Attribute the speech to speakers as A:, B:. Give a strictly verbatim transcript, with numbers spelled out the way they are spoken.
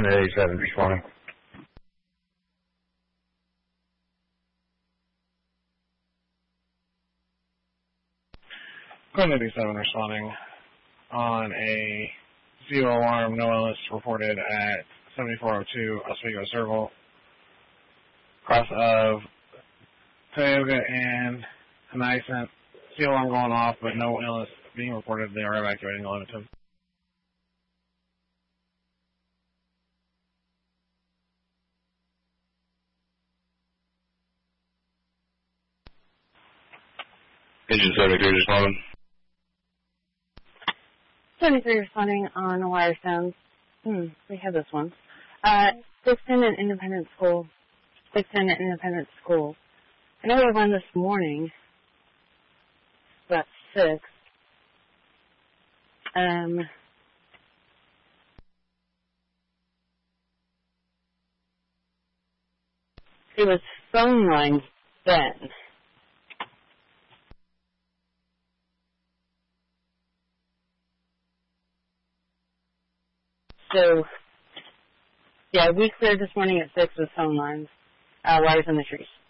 A: Going to eighty-seven this morning.
B: Going to eighty-seven responding on a zero alarm, no Ellis reported at seventy-four oh two Oswego Circle. Cross of Tioga and Honaisant. Zero alarm going off, but no Ellis being reported. They are evacuating Leventon.
A: Engine seventy-three responding.
C: seventy-three responding on the wire sounds. Hmm, we had this one. Uh, Dixon and Independent School. Dixon and Independent School. I know we run this morning, about six. Um, it was phone lines then. So, yeah, we cleared this morning at six with phone lines, uh, wires in the trees.